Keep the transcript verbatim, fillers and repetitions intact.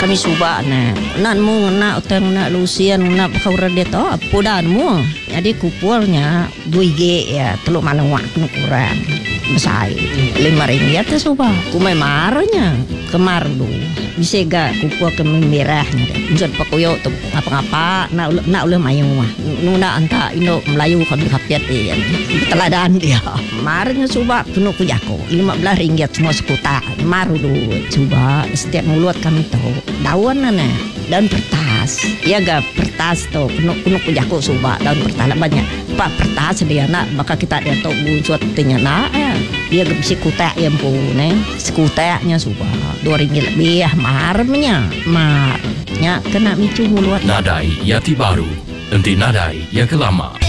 kami suba na nan mo na utang na lusian na bakawra dito pudan mo jadi kupulnya dua G ya teluk malawak kena kurang besar lima ringgit ya suba kumai marahnya kemar dulu bisa ga kupul ke merahnya deh pakuyo tu ngapa-ngapa nak nak oleh mayu mah nuna anta indo Melayu kami kapiat ya teladan dia marahnya suba penuh kujako lima belas ringgit semua sekuta maru dulu coba setiap mulut kami tahu daun nana daun pertas ya ga pertas tu penuh penuh kujako suba daun pertas banyak pak pertas dia nak maka kita dia tahu buat tanya nak ya dia ga bisa kuta yang pun sekutanya suba dua ringgit lebih marahnya marahnya kena micu mulut Nadai Yati Baru, enti nadai yang kelama.